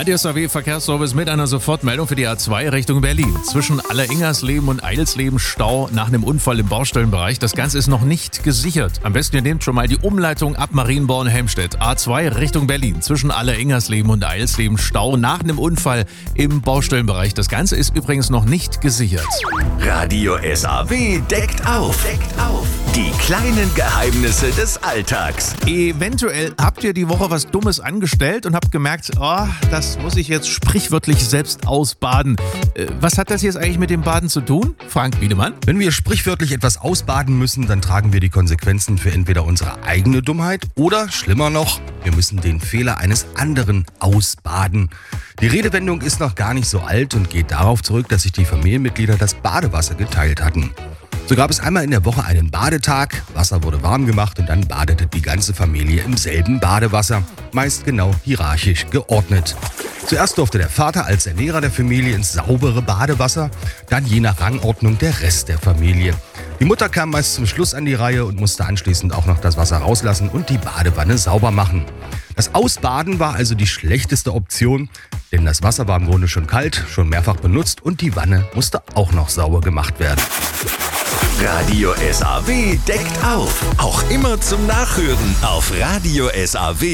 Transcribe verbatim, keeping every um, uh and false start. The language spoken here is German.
Radio S A W Verkehrsservice mit einer Sofortmeldung für die A zwei Richtung Berlin. Zwischen Alleringersleben und Eidelsleben Stau nach einem Unfall im Baustellenbereich. Das Ganze ist noch nicht gesichert. Am besten ihr nehmt schon mal die Umleitung ab Marienborn-Helmstedt. A zwei Richtung Berlin. Zwischen Alleringersleben und Eidelsleben Stau nach einem Unfall im Baustellenbereich. Das Ganze ist übrigens noch nicht gesichert. Radio S A W deckt auf. Deckt auf. Die kleinen Geheimnisse des Alltags. Eventuell habt ihr die Woche was Dummes angestellt und habt gemerkt, oh, das muss ich jetzt sprichwörtlich selbst ausbaden. Äh, was hat das jetzt eigentlich mit dem Baden zu tun? Frank Wiedemann? Wenn wir sprichwörtlich etwas ausbaden müssen, dann tragen wir die Konsequenzen für entweder unsere eigene Dummheit oder, schlimmer noch, wir müssen den Fehler eines anderen ausbaden. Die Redewendung ist noch gar nicht so alt und geht darauf zurück, dass sich die Familienmitglieder das Badewasser geteilt hatten. So gab es einmal in der Woche einen Badetag, Wasser wurde warm gemacht und dann badete die ganze Familie im selben Badewasser, meist genau hierarchisch geordnet. Zuerst durfte der Vater als Ernährer der Familie ins saubere Badewasser, dann je nach Rangordnung der Rest der Familie. Die Mutter kam meist zum Schluss an die Reihe und musste anschließend auch noch das Wasser rauslassen und die Badewanne sauber machen. Das Ausbaden war also die schlechteste Option, denn das Wasser war im Grunde schon kalt, schon mehrfach benutzt und die Wanne musste auch noch sauber gemacht werden. Radio S A W deckt auf. Auch immer zum Nachhören auf Radio S A W.